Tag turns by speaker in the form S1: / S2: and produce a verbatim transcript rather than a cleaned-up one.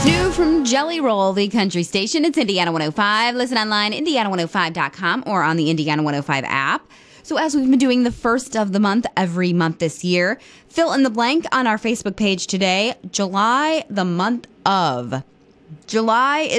S1: New from Jelly Roll, the country station. It's Indiana one oh five. Listen online, indiana one oh five dot com or on the Indiana one oh five app. So as we've been doing the first of the month every month this year, fill in the blank on our Facebook page today. July, the month of. July is